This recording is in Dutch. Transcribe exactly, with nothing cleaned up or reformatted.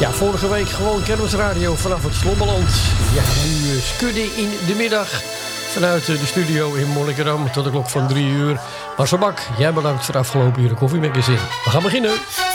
Ja, vorige week gewoon kermisradio vanaf het Slommeland. Ja, nu uh, skudden in de middag vanuit uh, de studio in Monnikendam tot de klok van drie uur. Marcel Bak, jij bedankt voor de afgelopen uur de Koffiemagazine. We gaan beginnen.